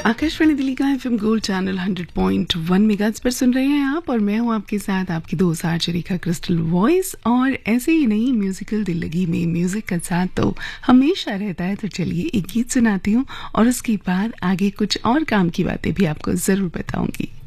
आकाशवाणी दिल्ली का FM gold channel 100.1 megahertz पर सुन रहे हैं आप, और मैं हूं आपके साथ आपकी दोस्त आरजे रेखा क्रिस्टल वॉइस। और ऐसे ही नहीं, म्यूजिकल दिल्लगी में म्यूजिक का साथ तो हमेशा रहता है। तो चलिए एक गीत सुनाती हूँ और उसके बाद आगे कुछ और काम की बातें भी आपको जरूर बताऊंगी।